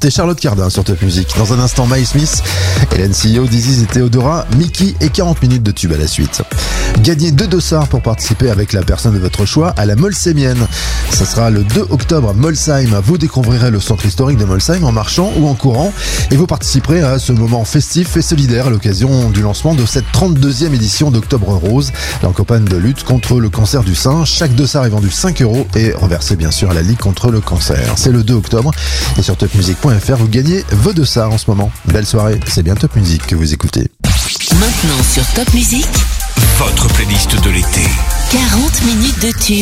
C'était Charlotte Cardin sur Top Music. Dans un instant, Miles Smith, Hélène CEO, Diziz et Théodora, Mickey et 40 minutes de tube à la suite. Gagnez 2 dossards pour participer avec la personne de votre choix à la Molsemienne. Ça sera le 2 octobre à Molsheim. Vous découvrirez le centre historique de Molsheim en marchant ou en courant et vous participerez à ce moment festif et solidaire à l'occasion du lancement de cette 32e édition d'Octobre Rose, la campagne de lutte contre le cancer du sein. Chaque dossard est vendu 5 € et reversé bien sûr à la Ligue contre le cancer. C'est le 2 octobre et sur topmusic.fr vous gagnez vos dossards en ce moment. Belle soirée, c'est bien Top Music que vous écoutez. Maintenant sur Top Music, votre playlist de l'été. 40 minutes de tube.